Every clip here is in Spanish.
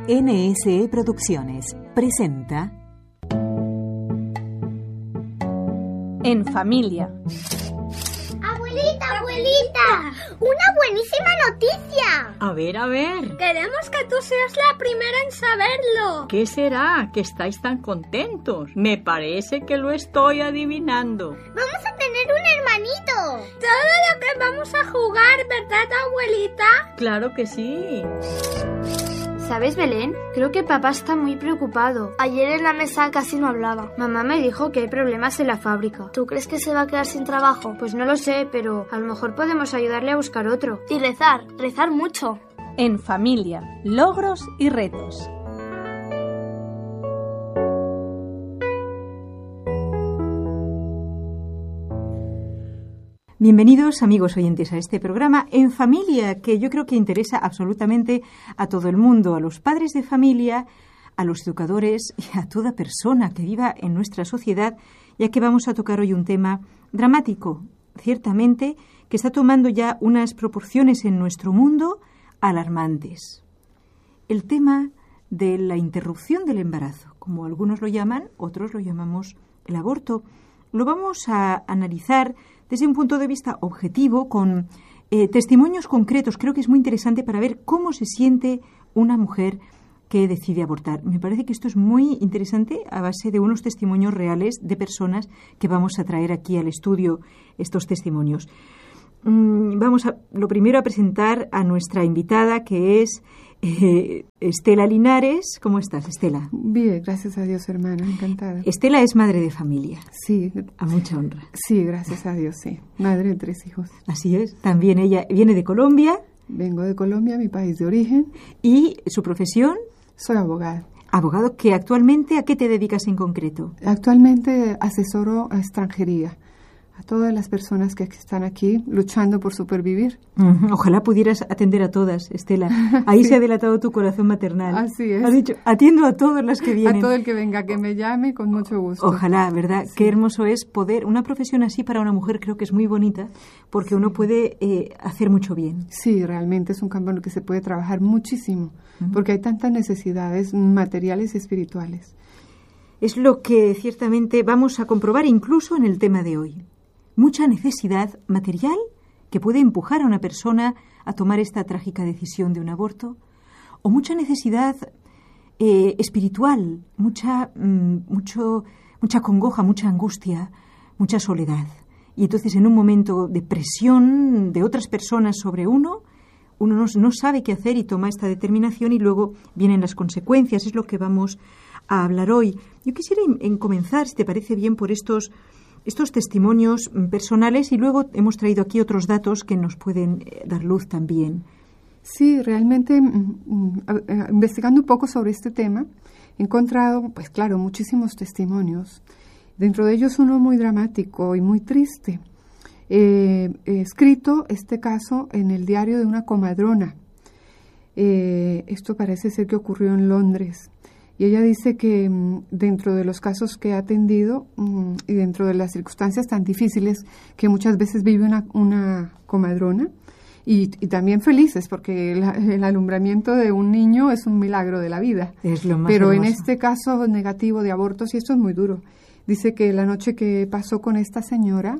NSE Producciones presenta En familia. ¡Abuelita, abuelita! ¡Una buenísima noticia! A ver. Queremos que tú seas la primera en saberlo. ¿Qué será que estáis tan contentos? Me parece que lo estoy adivinando. Vamos a tener un hermanito. Todo lo que vamos a jugar, ¿verdad, abuelita? Claro que sí. ¿Sabes, Belén? Creo que papá está muy preocupado. Ayer en la mesa casi no hablaba. Mamá me dijo que hay problemas en la fábrica. ¿Tú crees que se va a quedar sin trabajo? Pues no lo sé, pero a lo mejor podemos ayudarle a buscar otro. Y rezar mucho. En familia, logros y retos. Bienvenidos, amigos oyentes, a este programa En Familia, que yo creo que interesa absolutamente a todo el mundo, a los padres de familia, a los educadores y a toda persona que viva en nuestra sociedad, ya que vamos a tocar hoy un tema dramático, ciertamente, que está tomando ya unas proporciones en nuestro mundo alarmantes. El tema de la interrupción del embarazo, como algunos lo llaman, otros lo llamamos el aborto, lo vamos a analizar desde un punto de vista objetivo, con testimonios concretos. Creo que es muy interesante para ver cómo se siente una mujer que decide abortar. Me parece que esto es muy interesante a base de unos testimonios reales de personas que vamos a traer aquí al estudio, estos testimonios. Vamos lo primero a presentar a nuestra invitada, que es Estela Linares. ¿Cómo estás, Estela? Bien, gracias a Dios, hermana, encantada. Estela es madre de familia. Sí. A mucha honra. Sí, gracias a Dios, sí. Madre de 3 hijos. Así es. También ella viene de Colombia. Vengo de Colombia, mi país de origen. ¿Y su profesión? Soy abogada. Abogado, que actualmente, ¿a qué te dedicas en concreto? Actualmente asesoro a extranjería, a todas las personas que están aquí luchando por supervivir. Ojalá pudieras atender a todas, Estela. Ahí sí. Se ha delatado tu corazón maternal. Así es. Has dicho, atiendo a todos los que vienen. A todo el que venga, que me llame, con mucho gusto. Ojalá, ¿verdad? Sí. Qué hermoso es poder, una profesión así para una mujer creo que es muy bonita, porque uno puede hacer mucho bien. Sí, realmente es un campo en el que se puede trabajar muchísimo, porque hay tantas necesidades materiales y espirituales. Es lo que ciertamente vamos a comprobar incluso en el tema de hoy. Mucha necesidad material que puede empujar a una persona a tomar esta trágica decisión de un aborto, o mucha necesidad espiritual, mucha congoja, mucha angustia, mucha soledad. Y entonces en un momento de presión de otras personas sobre uno no sabe qué hacer y toma esta determinación y luego vienen las consecuencias. Es lo que vamos a hablar hoy. Yo quisiera comenzar, si te parece bien, por estos testimonios personales y luego hemos traído aquí otros datos que nos pueden dar luz también. Sí, realmente investigando un poco sobre este tema he encontrado, pues claro, muchísimos testimonios. Dentro de ellos uno muy dramático y muy triste. He escrito este caso en el diario de una comadrona. Esto parece ser que ocurrió en Londres. Y ella dice que dentro de los casos que ha atendido y dentro de las circunstancias tan difíciles que muchas veces vive una comadrona, y también felices, porque el alumbramiento de un niño es un milagro de la vida. Es lo más Pero hermoso. En este caso negativo de abortos, y esto es muy duro, dice que la noche que pasó con esta señora,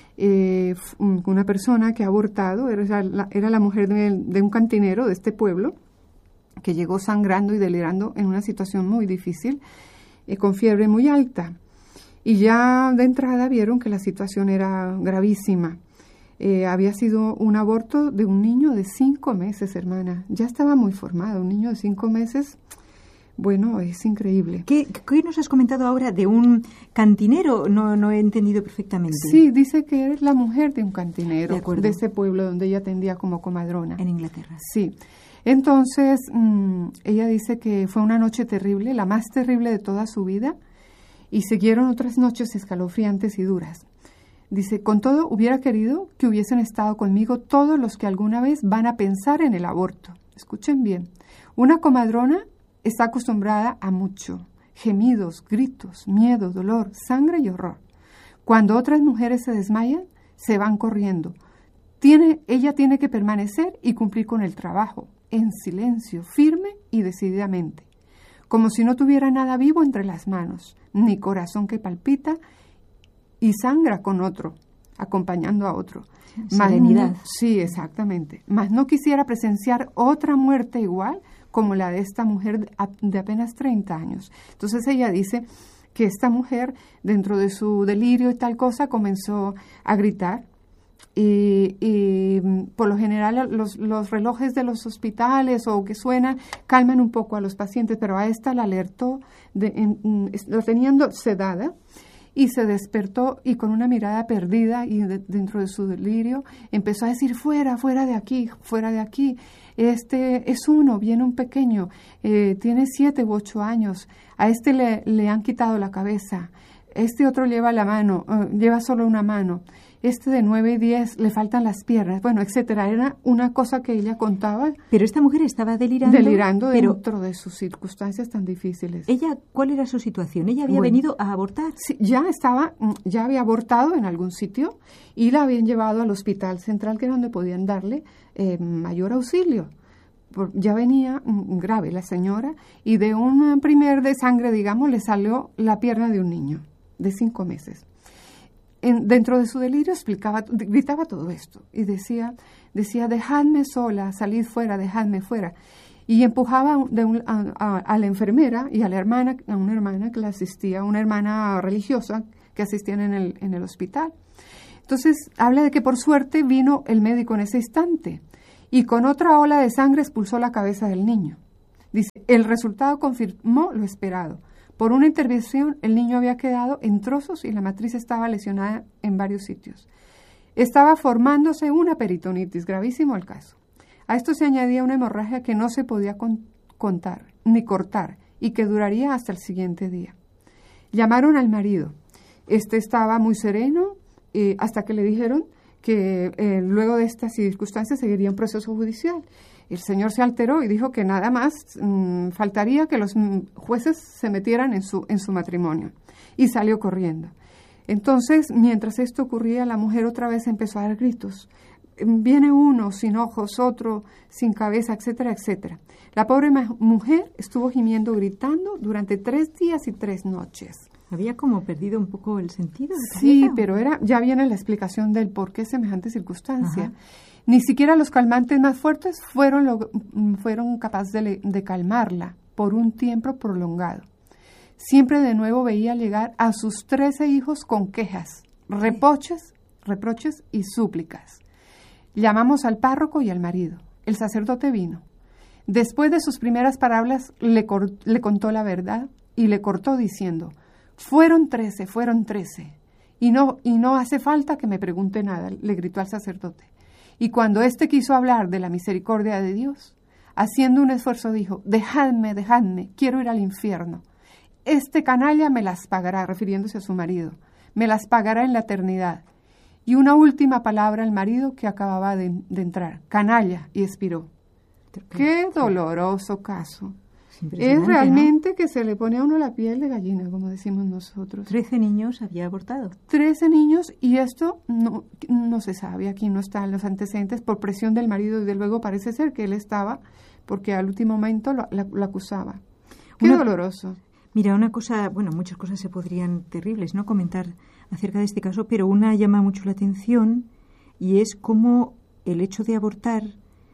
una persona que ha abortado, era la mujer de un cantinero de este pueblo, que llegó sangrando y delirando en una situación muy difícil, con fiebre muy alta. Y ya de entrada vieron que la situación era gravísima. Había sido un aborto de un niño de 5 meses, hermana. Ya estaba muy formado, un niño de 5 meses. Bueno, es increíble. ¿Qué nos has comentado ahora de un cantinero? No he entendido perfectamente. Sí, dice que es la mujer de un cantinero de ese pueblo donde ella atendía como comadrona. En Inglaterra. Sí. Entonces, ella dice que fue una noche terrible, la más terrible de toda su vida, y siguieron otras noches escalofriantes y duras. Dice, con todo, hubiera querido que hubiesen estado conmigo todos los que alguna vez van a pensar en el aborto. Escuchen bien, una comadrona está acostumbrada a mucho, gemidos, gritos, miedo, dolor, sangre y horror. Cuando otras mujeres se desmayan, se van corriendo. Ella tiene que permanecer y cumplir con el trabajo. en silencio, firme y decididamente, como si no tuviera nada vivo entre las manos, ni corazón que palpita y sangra con otro, acompañando a otro. Serenidad. Sí, exactamente. Mas no quisiera presenciar otra muerte igual como la de esta mujer de apenas 30 años. Entonces ella dice que esta mujer, dentro de su delirio y tal cosa, comenzó a gritar. Y por lo general los relojes de los hospitales o que suenan calman un poco a los pacientes, pero a esta la alertó, la tenían sedada, y se despertó y con una mirada perdida y dentro de su delirio empezó a decir: fuera de aquí, este es uno, viene un pequeño, tiene 7 u 8 años, a este le han quitado la cabeza, este otro lleva la mano, lleva solo una mano, este de 9 y 10 le faltan las piernas, bueno, etcétera. Era una cosa que ella contaba. Pero esta mujer estaba delirando. Dentro de sus circunstancias tan difíciles. ¿Ella cuál era su situación? ¿Ella había venido a abortar? Sí, ya había abortado en algún sitio y la habían llevado al hospital central, que era donde podían darle mayor auxilio. Ya venía grave la señora y de un primer de sangre, digamos, le salió la pierna de un niño de 5 meses. Dentro de su delirio gritaba todo esto y decía, dejadme sola, salid fuera, dejadme fuera. Y empujaba a la enfermera y a una hermana que la asistía, una hermana religiosa que asistían en el hospital. Entonces habla de que por suerte vino el médico en ese instante y con otra ola de sangre expulsó la cabeza del niño. Dice, el resultado confirmó lo esperado. Por una intervención, el niño había quedado en trozos y la matriz estaba lesionada en varios sitios. Estaba formándose una peritonitis, gravísimo el caso. A esto se añadía una hemorragia que no se podía contar ni cortar y que duraría hasta el siguiente día. Llamaron al marido. Este estaba muy sereno hasta que le dijeron que luego de estas circunstancias seguiría un proceso judicial. El señor se alteró y dijo que nada más faltaría que los jueces se metieran en su matrimonio. Y salió corriendo. Entonces, mientras esto ocurría, la mujer otra vez empezó a dar gritos. Viene uno sin ojos, otro sin cabeza, etcétera, etcétera. La pobre mujer estuvo gimiendo, gritando durante 3 días y 3 noches. Había como perdido un poco el sentido. Sí, pero ya viene la explicación del por qué semejante circunstancia. Ajá. Ni siquiera los calmantes más fuertes fueron capaces de calmarla por un tiempo prolongado. Siempre de nuevo veía llegar a sus 13 hijos con quejas, reproches y súplicas. Llamamos al párroco y al marido. El sacerdote vino. Después de sus primeras palabras le contó la verdad y le cortó diciendo: fueron 13. Y no hace falta que me pregunte nada, le gritó al sacerdote. Y cuando éste quiso hablar de la misericordia de Dios, haciendo un esfuerzo dijo: dejadme, quiero ir al infierno. Este canalla me las pagará, refiriéndose a su marido, me las pagará en la eternidad. Y una última palabra al marido que acababa de entrar: canalla, y expiró. ¡Qué doloroso caso! Es realmente, ¿no?, que se le pone a uno la piel de gallina, como decimos nosotros. 13 niños había abortado. 13 niños, y esto no se sabe, aquí no están los antecedentes, por presión del marido, desde luego parece ser que él estaba, porque al último momento lo acusaba. ¡Qué doloroso! Mira, una cosa, bueno, muchas cosas se podrían terribles, ¿no?, comentar acerca de este caso, pero una llama mucho la atención y es cómo el hecho de abortar,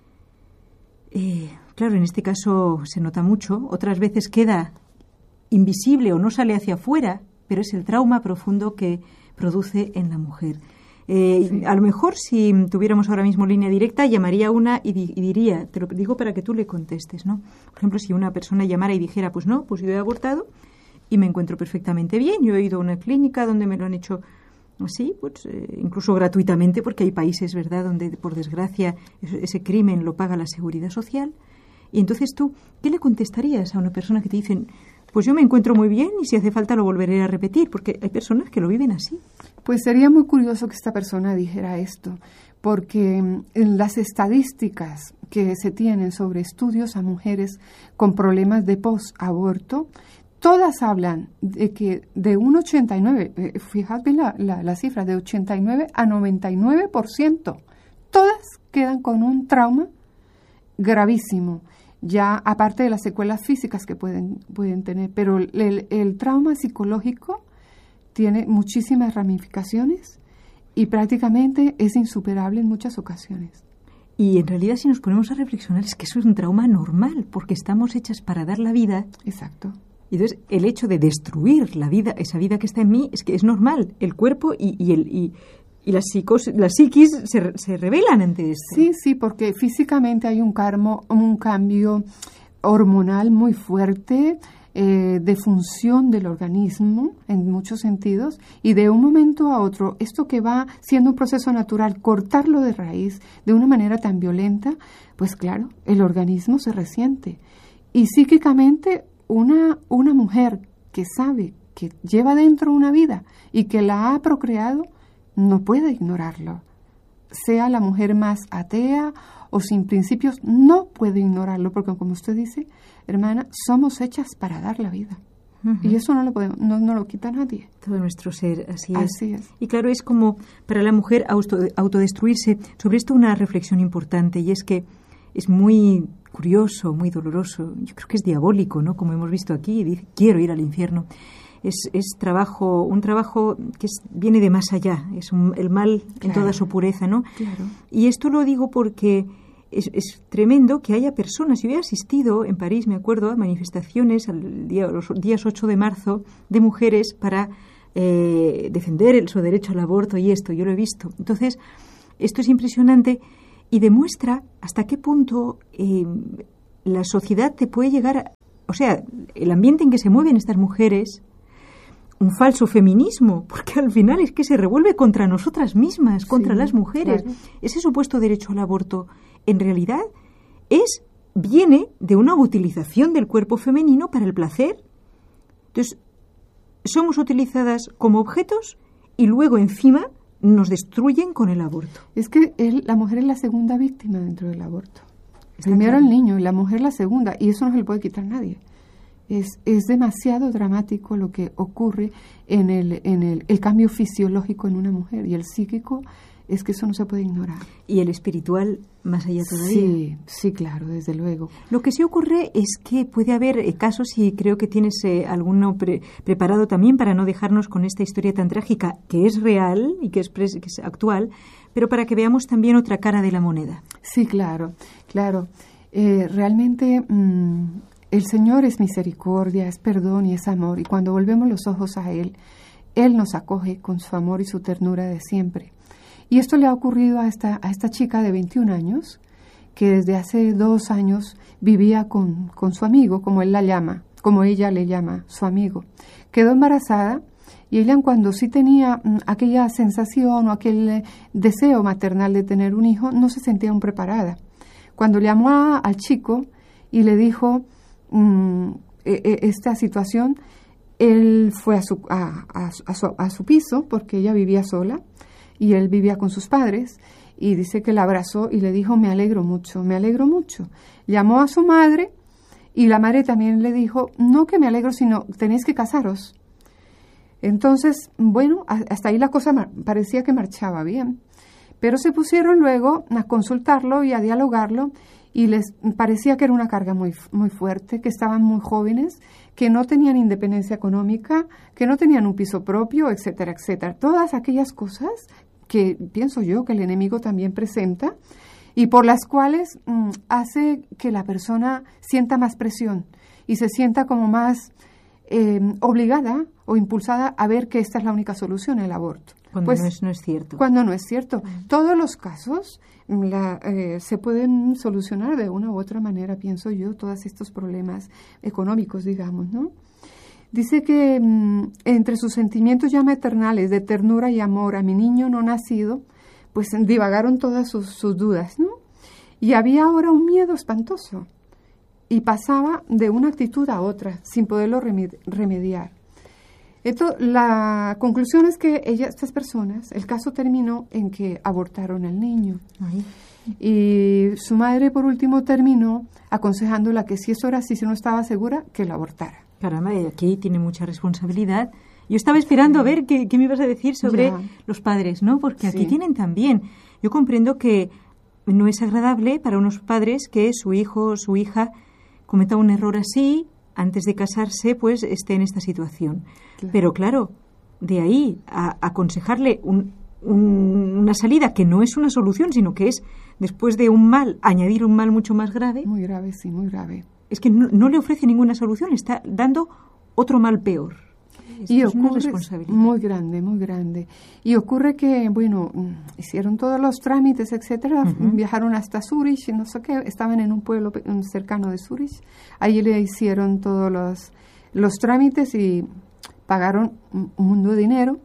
claro, en este caso se nota mucho, otras veces queda invisible o no sale hacia afuera, pero es el trauma profundo que produce en la mujer. Sí. A lo mejor si tuviéramos ahora mismo línea directa, llamaría una y diría, te lo digo para que tú le contestes, ¿no? Por ejemplo, si una persona llamara y dijera, pues no, pues yo he abortado y me encuentro perfectamente bien, yo he ido a una clínica donde me lo han hecho así, pues incluso gratuitamente, porque hay países, ¿verdad?, donde por desgracia ese crimen lo paga la Seguridad Social. Y entonces tú, ¿qué le contestarías a una persona que te dicen, pues yo me encuentro muy bien y si hace falta lo volveré a repetir? Porque hay personas que lo viven así. Pues sería muy curioso que esta persona dijera esto, porque en las estadísticas que se tienen sobre estudios a mujeres con problemas de post-aborto, todas hablan de que de un 89, fíjate la cifra, de 89 a 99%, todas quedan con un trauma gravísimo, ya aparte de las secuelas físicas que pueden tener, pero el trauma psicológico tiene muchísimas ramificaciones y prácticamente es insuperable en muchas ocasiones. Y en realidad, si nos ponemos a reflexionar, es que eso es un trauma normal, porque estamos hechas para dar la vida. Exacto. Y entonces el hecho de destruir la vida, esa vida que está en mí, es que es normal. El cuerpo y la psiquis se rebelan ante esto. Sí, porque físicamente hay un cambio hormonal muy fuerte, de función del organismo en muchos sentidos, y de un momento a otro, esto que va siendo un proceso natural, cortarlo de raíz de una manera tan violenta, pues claro, el organismo se resiente. Y psíquicamente una mujer que sabe que lleva dentro una vida y que la ha procreado, no puede ignorarlo. Sea la mujer más atea o sin principios, no puede ignorarlo, porque como usted dice, hermana, somos hechas para dar la vida. Uh-huh. Y eso no lo quita nadie. Todo nuestro ser, así es. Y claro, es como para la mujer autodestruirse. Sobre esto una reflexión importante, y es que es muy curioso, muy doloroso. Yo creo que es diabólico, ¿no? Como hemos visto aquí, dice, quiero ir al infierno. Es un trabajo que viene de más allá, es el mal en toda su pureza, ¿no? Claro. Y esto lo digo porque es tremendo que haya personas. Yo he asistido en París, me acuerdo, a manifestaciones los días 8 de marzo de mujeres para defender su derecho al aborto y esto, yo lo he visto. Entonces, esto es impresionante y demuestra hasta qué punto la sociedad te puede llegar, o sea, el ambiente en que se mueven estas mujeres, un falso feminismo, porque al final es que se revuelve contra nosotras mismas, contra las mujeres. Claro. Ese supuesto derecho al aborto, en realidad, viene de una utilización del cuerpo femenino para el placer. Entonces, somos utilizadas como objetos y luego encima nos destruyen con el aborto. Es que la mujer es la segunda víctima dentro del aborto. Primero el niño y la mujer la segunda, y eso no se le puede quitar a nadie. Es demasiado dramático lo que ocurre en el cambio fisiológico en una mujer, y el psíquico es que eso no se puede ignorar. Y el espiritual más allá todavía. Sí, claro, desde luego. Lo que sí ocurre es que puede haber casos, y creo que tienes alguno preparado también para no dejarnos con esta historia tan trágica, que es real y que es actual, pero para que veamos también otra cara de la moneda. Sí, claro. Realmente el Señor es misericordia, es perdón y es amor, y cuando volvemos los ojos a Él nos acoge con su amor y su ternura de siempre. Y esto le ha ocurrido a esta chica de 21 años, que desde hace 2 años vivía con su amigo, como ella le llama, su amigo. Quedó embarazada, y ella, cuando sí tenía aquella sensación o aquel deseo maternal de tener un hijo, no se sentía aún preparada. Cuando llamó al chico y le dijo esta situación, él fue a su piso, porque ella vivía sola y él vivía con sus padres, y dice que la abrazó y le dijo, me alegro mucho. Llamó a su madre, y la madre también le dijo, no que me alegro, sino tenéis que casaros. Entonces, bueno, hasta ahí la cosa parecía que marchaba bien, pero se pusieron luego a consultarlo y a dialogarlo, y les parecía que era una carga muy, muy fuerte, que estaban muy jóvenes, que no tenían independencia económica, que no tenían un piso propio, etcétera, etcétera. Todas aquellas cosas que pienso yo que el enemigo también presenta, y por las cuales hace que la persona sienta más presión y se sienta como más obligada o impulsada a ver que esta es la única solución, el aborto. Cuando no es cierto. Cuando no es cierto. Todos los casos se pueden solucionar de una u otra manera, pienso yo, todos estos problemas económicos, digamos, ¿no? Dice que entre sus sentimientos ya maternales de ternura y amor a mi niño no nacido, pues divagaron todas sus dudas, ¿no? Y había ahora un miedo espantoso, y pasaba de una actitud a otra, sin poderlo remediar. La conclusión es que estas personas, el caso terminó en que abortaron al niño. Ay. Y su madre, por último, terminó aconsejándola que si eso era así, si no estaba segura, que lo abortara. Caramba, aquí tiene mucha responsabilidad. Yo estaba esperando a ver qué me ibas a decir sobre los padres, ¿no? Porque aquí tienen también. Yo comprendo que no es agradable para unos padres que su hijo o su hija cometa un error así, antes de casarse, pues esté en esta situación. Claro. Pero claro, de ahí a aconsejarle una salida que no es una solución, sino que es, después de un mal, añadir un mal mucho más grave. Muy grave, sí, muy grave. Es que no le ofrece ninguna solución, está dando otro mal peor. Y ocurre, muy grande, muy grande. Y ocurre que, bueno, hicieron todos los trámites, etcétera, viajaron hasta Zurich, no sé qué, estaban en un pueblo cercano de Zurich. Allí le hicieron todos los trámites y pagaron un mundo de dinero.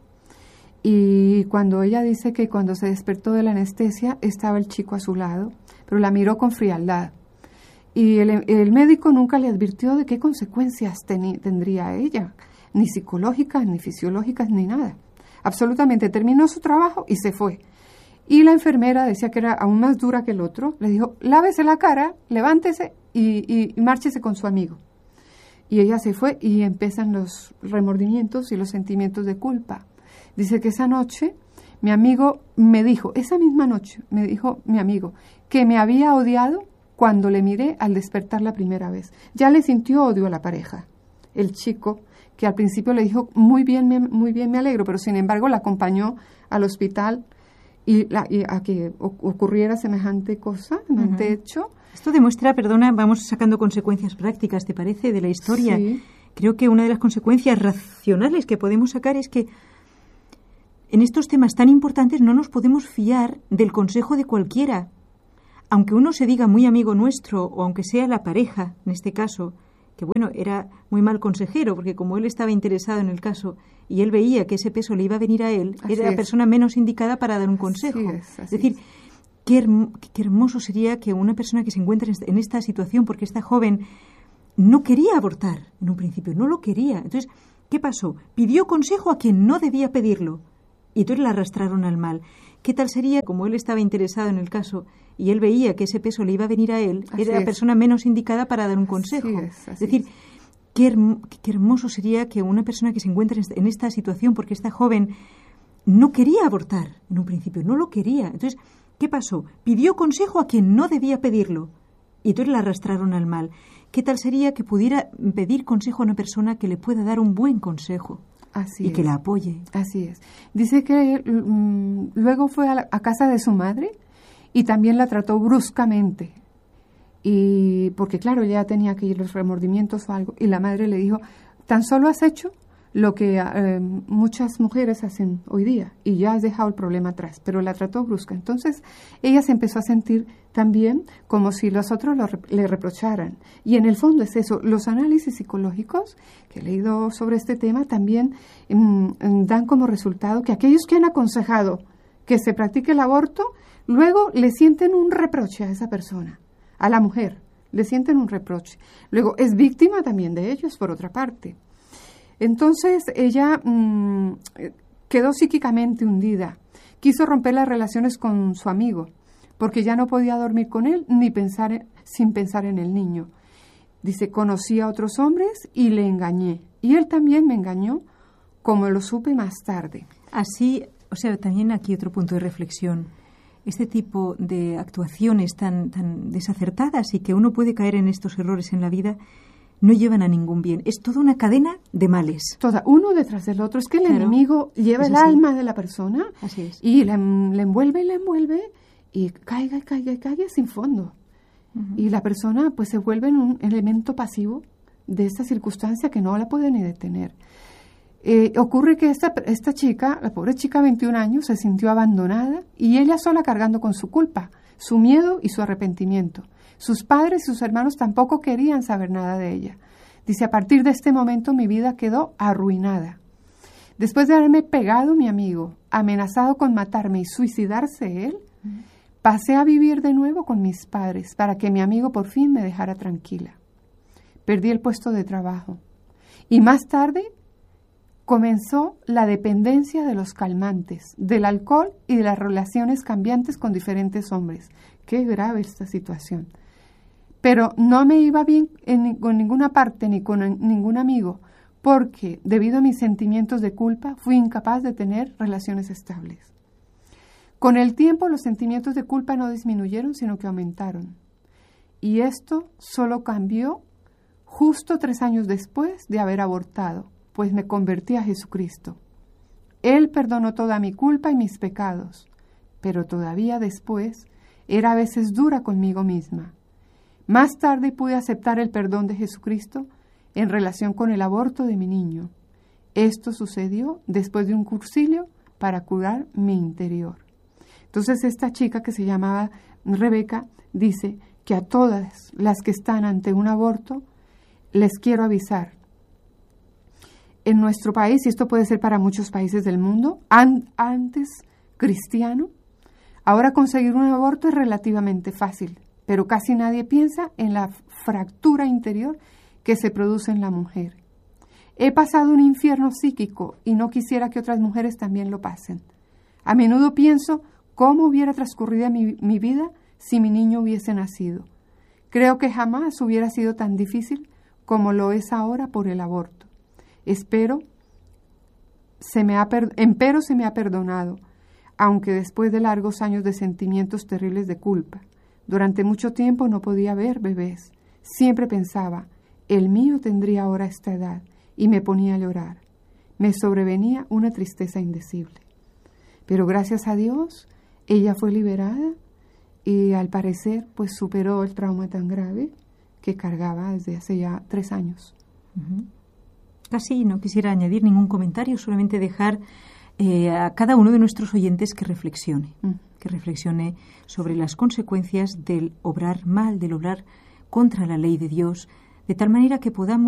Y cuando ella dice que cuando se despertó de la anestesia estaba el chico a su lado, pero la miró con frialdad. Y el médico nunca le advirtió de qué consecuencias tendría ella, ni psicológicas, ni fisiológicas, ni nada. Absolutamente, terminó su trabajo y se fue. Y la enfermera decía que era aún más dura que el otro. Le dijo, lávese la cara, levántese y márchese con su amigo. Y ella se fue y empiezan los remordimientos y los sentimientos de culpa. Dice que esa noche mi amigo me dijo, esa misma noche me dijo mi amigo, que me había odiado cuando le miré al despertar la primera vez. Ya le sintió odio a la pareja. El chico, que al principio le dijo, muy bien, me alegro, pero sin embargo la acompañó al hospital y a que ocurriera semejante cosa, semejante hecho. Esto demuestra, perdona, vamos sacando consecuencias prácticas, ¿te parece?, de la historia. Sí. Creo que una de las consecuencias racionales que podemos sacar es que en estos temas tan importantes no nos podemos fiar del consejo de cualquiera. Aunque uno se diga muy amigo nuestro, o aunque sea la pareja, en este caso, que bueno, era muy mal consejero, porque como él estaba interesado en el caso y él veía que ese peso le iba a venir a él, era la persona menos indicada para dar un consejo. Es decir, qué hermoso sería que una persona que se encuentra en esta situación, porque esta joven no quería abortar en un principio, no lo quería. Entonces, ¿qué pasó? Pidió consejo a quien no debía pedirlo y entonces la arrastraron al mal. ¿Qué tal sería, como él estaba interesado en el caso y él veía que ese peso le iba a venir a él, era la persona menos indicada para dar un consejo? Es decir, qué hermoso sería que una persona que se encuentra en esta situación, porque esta joven no quería abortar en un principio, no lo quería. Entonces, ¿qué pasó? Pidió consejo a quien no debía pedirlo y entonces la arrastraron al mal. ¿Qué tal sería que pudiera pedir consejo a una persona que le pueda dar un buen consejo? Así y es. Que la apoye. Así es. Dice que luego fue a casa de su madre y también la trató bruscamente. Y porque claro, ya tenía que ir los remordimientos o algo. Y la madre le dijo, tan solo has hecho lo que muchas mujeres hacen hoy día y ya has dejado el problema atrás, pero la trató brusca. Entonces ella se empezó a sentir también como si los otros le reprocharan. Y en el fondo es eso. Los análisis psicológicos que he leído sobre este tema también dan como resultado que aquellos que han aconsejado que se practique el aborto, luego le sienten un reproche a esa persona, a la mujer, le sienten un reproche. Luego es víctima también de ellos, por otra parte. Entonces ella quedó psíquicamente hundida. Quiso romper las relaciones con su amigo, porque ya no podía dormir con él ni sin pensar en el niño. Dice, conocí a otros hombres y le engañé. Y él también me engañó, como lo supe más tarde. Así, o sea, también aquí otro punto de reflexión. Este tipo de actuaciones tan desacertadas y que uno puede caer en estos errores en la vida, no llevan a ningún bien. Es toda una cadena de males. Toda, uno detrás del otro. Es que el enemigo lleva el alma de la persona y le envuelve y caiga sin fondo. Y la persona pues se vuelve en un elemento pasivo de esta circunstancia que no la puede ni detener. Ocurre que esta chica, la pobre chica de 21 años, se sintió abandonada y ella sola cargando con su culpa, su miedo y su arrepentimiento. Sus padres y sus hermanos tampoco querían saber nada de ella. Dice, a partir de este momento mi vida quedó arruinada. Después de haberme pegado mi amigo, amenazado con matarme y suicidarse él, pasé a vivir de nuevo con mis padres para que mi amigo por fin me dejara tranquila. Perdí el puesto de trabajo. Y más tarde comenzó la dependencia de los calmantes, del alcohol y de las relaciones cambiantes con diferentes hombres. Qué grave esta situación. Pero no me iba bien con ninguna parte ni con ningún amigo, porque debido a mis sentimientos de culpa fui incapaz de tener relaciones estables. Con el tiempo los sentimientos de culpa no disminuyeron, sino que aumentaron. Y esto solo cambió justo 3 años después de haber abortado, pues me convertí a Jesucristo. Él perdonó toda mi culpa y mis pecados, pero todavía después era a veces dura conmigo misma. Más tarde pude aceptar el perdón de Jesucristo en relación con el aborto de mi niño. Esto sucedió después de un cursilio para curar mi interior. Entonces esta chica que se llamaba Rebeca dice que a todas las que están ante un aborto les quiero avisar. En nuestro país, y esto puede ser para muchos países del mundo, antes cristiano, ahora conseguir un aborto es relativamente fácil, pero casi nadie piensa en la fractura interior que se produce en la mujer. He pasado un infierno psíquico y no quisiera que otras mujeres también lo pasen. A menudo pienso cómo hubiera transcurrido mi vida si mi niño hubiese nacido. Creo que jamás hubiera sido tan difícil como lo es ahora por el aborto. Empero se me ha perdonado, aunque después de largos años de sentimientos terribles de culpa. Durante mucho tiempo no podía ver bebés. Siempre pensaba, el mío tendría ahora esta edad, y me ponía a llorar. Me sobrevenía una tristeza indecible. Pero gracias a Dios, ella fue liberada y al parecer pues superó el trauma tan grave que cargaba desde hace ya 3 años. Uh-huh. Casi no quisiera añadir ningún comentario, solamente dejar a cada uno de nuestros oyentes que reflexione sobre las consecuencias del obrar mal, del obrar contra la ley de Dios, de tal manera que podamos